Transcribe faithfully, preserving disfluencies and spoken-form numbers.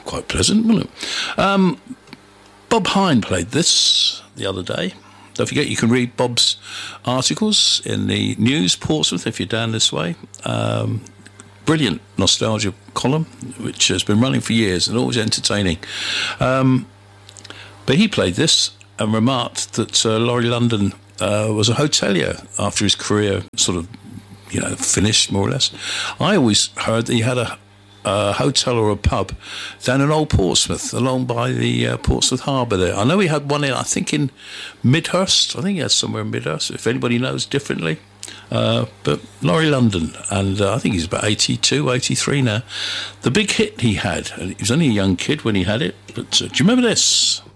quite pleasant, wasn't it? Um, Bob Hine played this the other day. Don't forget, you can read Bob's articles in the News, Portsmouth, if you're down this way. Um, brilliant nostalgia column, which has been running for years and always entertaining. Um, but he played this and remarked that uh, Laurie London uh, was a hotelier after his career sort of, you know, finished, more or less. I always heard that he had a a hotel or a pub down in Old Portsmouth, along by the uh, Portsmouth Harbour there. I know he had one in, I think, in Midhurst. I think he had somewhere in Midhurst, if anybody knows differently. Uh, but Laurie London, and uh, I think he's about eighty-two, eighty-three now. The big hit he had, and he was only a young kid when he had it, but uh, do you remember this?